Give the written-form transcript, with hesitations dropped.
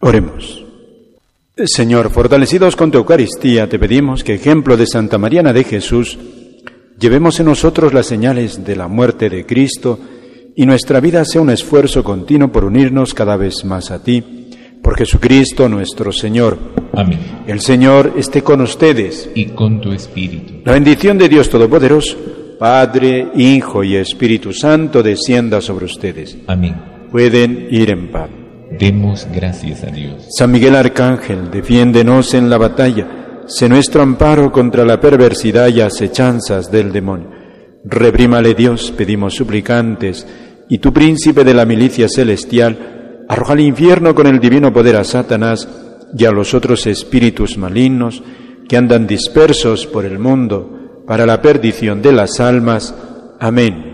Oremos. Señor, fortalecidos con tu Eucaristía, te pedimos que, ejemplo de Santa Mariana de Jesús, llevemos en nosotros las señales de la muerte de Cristo y nuestra vida sea un esfuerzo continuo por unirnos cada vez más a ti. Por Jesucristo nuestro Señor. Amén. El Señor esté con ustedes. Y con tu espíritu. La bendición de Dios Todopoderoso, Padre, Hijo y Espíritu Santo, descienda sobre ustedes. Amén. Pueden ir en paz. Demos gracias a Dios. San Miguel Arcángel, defiéndenos en la batalla. Sé nuestro amparo contra la perversidad y acechanzas del demonio. Reprímale Dios, pedimos suplicantes, y tu príncipe de la milicia celestial, arroja al infierno con el divino poder a Satanás y a los otros espíritus malignos que andan dispersos por el mundo para la perdición de las almas. Amén.